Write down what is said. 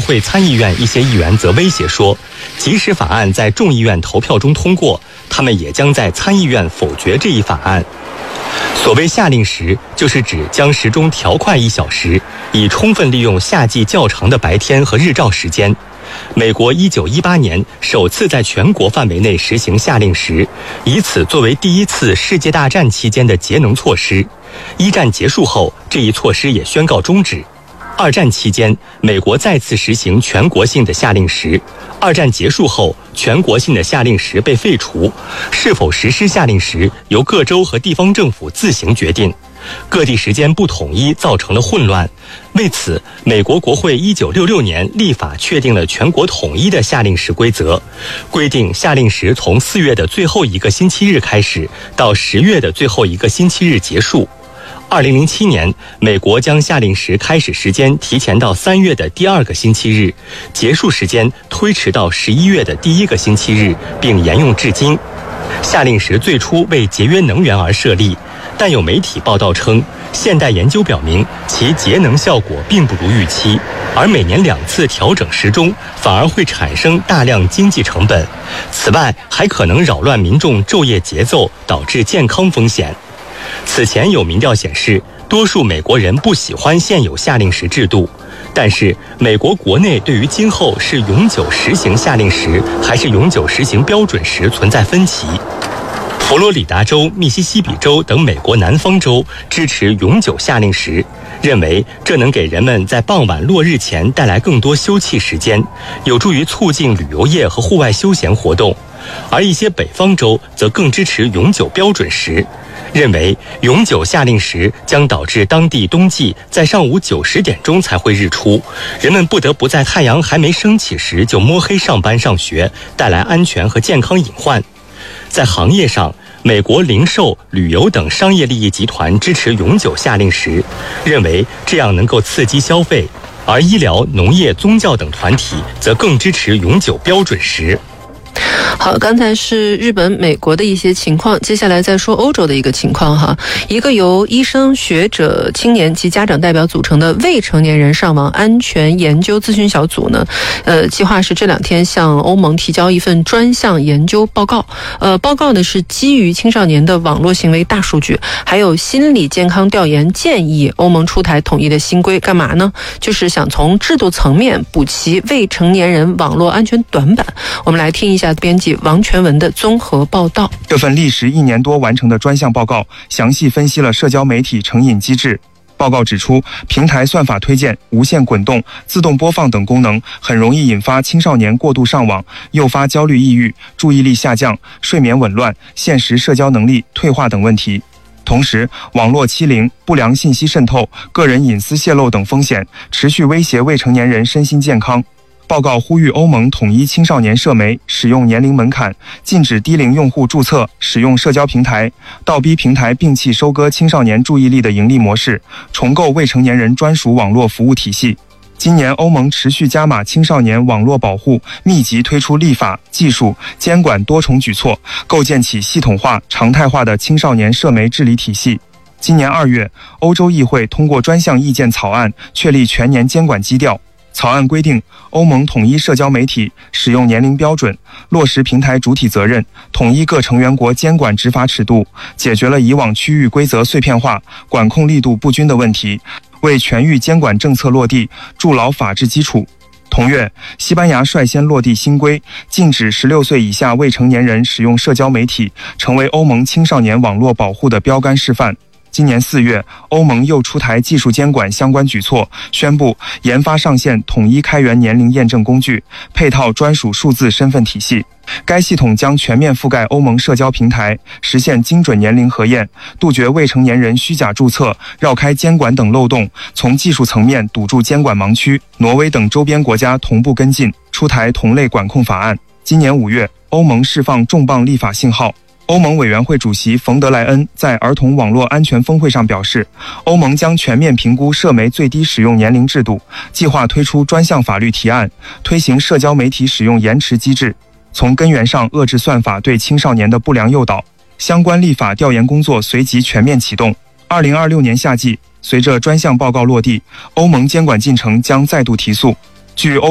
会参议院一些议员则威胁说，即使法案在众议院投票中通过，他们也将在参议院否决这一法案。所谓夏令时，就是指将时钟调快1小时，以充分利用夏季较长的白天和日照时间。美国1918年首次在全国范围内实行夏令时，以此作为第一次世界大战期间的节能措施。一战结束后，这一措施也宣告终止。二战期间，美国再次实行全国性的夏令时。二战结束后，全国性的夏令时被废除，是否实施夏令时由各州和地方政府自行决定。各地时间不统一造成了混乱，为此，美国国会1966年立法确定了全国统一的夏令时规则，规定夏令时从4月的最后一个星期日开始，到10月的最后一个星期日结束。2007年，美国将夏令时开始时间提前到3月的第2个星期日，结束时间推迟到11月的第1个星期日，并沿用至今。夏令时最初为节约能源而设立，但有媒体报道称，现代研究表明其节能效果并不如预期，而每年2次调整时钟反而会产生大量经济成本。此外，还可能扰乱民众昼夜节奏，导致健康风险。此前有民调显示，多数美国人不喜欢现有夏令时制度，但是美国国内对于今后是永久实行夏令时还是永久实行标准时存在分歧。佛罗里达州、密西西比州等美国南方州支持永久夏令时，认为这能给人们在傍晚落日前带来更多休憩时间，有助于促进旅游业和户外休闲活动。而一些北方州则更支持永久标准时，认为永久夏令时将导致当地冬季在上午9、10点钟才会日出，人们不得不在太阳还没升起时就摸黑上班上学，带来安全和健康隐患。在行业上，美国零售、旅游等商业利益集团支持永久夏令时，认为这样能够刺激消费，而医疗、农业、宗教等团体则更支持永久标准时。 好，刚才是日本、美国的一些情况，接下来再说欧洲的一个情况哈。一个由医生、学者、青年及家长代表组成的未成年人上网安全研究咨询小组呢，计划是这2天向欧盟提交一份专项研究报告。报告呢是基于青少年的网络行为大数据，还有心理健康调研建议，欧盟出台统一的新规，干嘛呢？就是想从制度层面补齐未成年人网络安全短板。我们来听一下编辑王全文的综合报道。 这份历时1年多完成的专项报告，详细分析了社交媒体成瘾机制。报告指出，平台算法推荐、无限滚动、自动播放等功能很容易引发青少年过度上网，诱发焦虑、抑郁、注意力下降、睡眠紊乱、现实社交能力退化等问题。同时，网络欺凌、不良信息渗透、个人隐私泄露等风险持续威胁未成年人身心健康。报告呼吁欧盟统一青少年社媒使用年龄门槛，禁止低龄用户注册使用社交平台，倒逼平台摒弃收割青少年注意力的盈利模式，重构未成年人专属网络服务体系。今年欧盟持续加码青少年网络保护，密集推出立法、技术、监管多重举措，构建起系统化、常态化的青少年社媒治理体系。今年2月，欧洲议会通过专项意见草案，确立全年监管基调。草案规定，欧盟统一社交媒体使用年龄标准，落实平台主体责任，统一各成员国监管执法尺度，解决了以往区域规则碎片化、管控力度不均的问题，为全域监管政策落地筑牢法治基础。同月，西班牙率先落地新规，禁止16岁以下未成年人使用社交媒体，成为欧盟青少年网络保护的标杆示范。今年4月，欧盟又出台技术监管相关举措，宣布研发上线统一开源年龄验证工具，配套专属数字身份体系。该系统将全面覆盖欧盟社交平台，实现精准年龄核验，杜绝未成年人虚假注册、绕开监管等漏洞，从技术层面堵住监管盲区。挪威等周边国家同步跟进，出台同类管控法案。今年5月，欧盟释放重磅立法信号。欧盟委员会主席冯德莱恩在儿童网络安全峰会上表示，欧盟将全面评估社媒最低使用年龄制度，计划推出专项法律提案，推行社交媒体使用延迟机制，从根源上遏制算法对青少年的不良诱导。相关立法调研工作随即全面启动。2026年夏季，随着专项报告落地，欧盟监管进程将再度提速。据欧